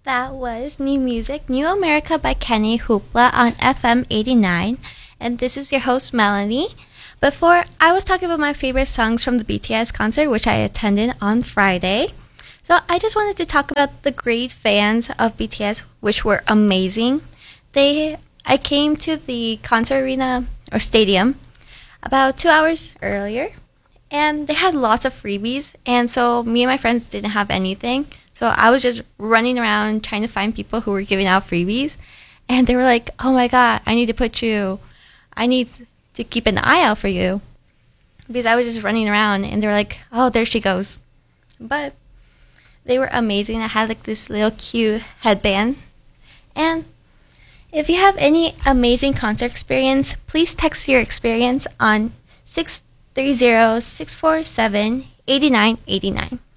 That was New Music, New America by Kenny Hoopla on FM 89. And this is your host, Melanie. Before, I was talking about my favorite songs from the BTS concert, which I attended on Friday. So I just wanted to talk about the great fans of BTS, which were amazing. I came to the concert arena or stadium about 2 hours earlier, and they had lots of freebies. And so me and my friends didn't have anything. So I was just running around trying to find people who were giving out freebies. And they were like, oh my God, I need to keep an eye out for you. Because I was just running around and they were like, oh, there she goes. But they were amazing. I had like this little cute headband. And if you have any amazing concert experience, please text your experience on 630-647-8989.